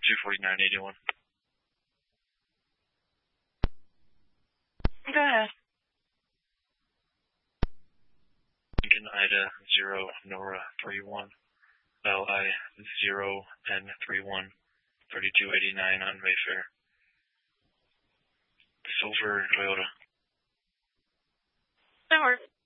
249.81. Go ahead. Lincoln Ida 0 Nora 31 LI 0 N31 3289 on Mayfair. Silver Toyota. That works.